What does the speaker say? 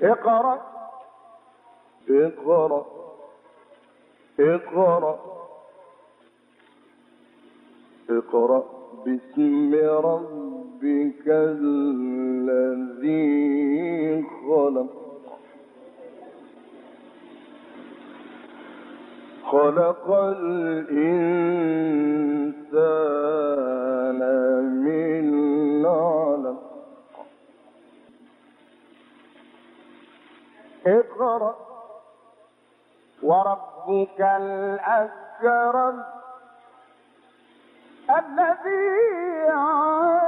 اقرأ اقرأ اقرأ اقرأ باسم ربك الذي خلق خلق الإنسان من علق اقرأ وربك الأكرم الذي علم